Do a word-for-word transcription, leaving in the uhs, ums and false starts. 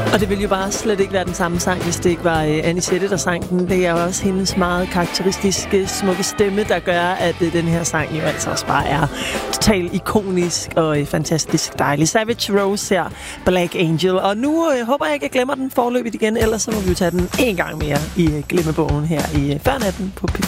Og det ville jo bare slet ikke være den samme sang, hvis det ikke var uh, Anisette, der sang den. Det er jo også hendes meget karakteristiske, smukke stemme, der gør, at uh, den her sang jo altså også bare er totalt ikonisk og uh, fantastisk dejlig. Savage Rose her, Black Angel. Og nu uh, håber jeg ikke, jeg glemmer den forløbigt igen, ellers så må vi jo tage den en gang mere i uh, glemmebogen her i uh, Førnatten på P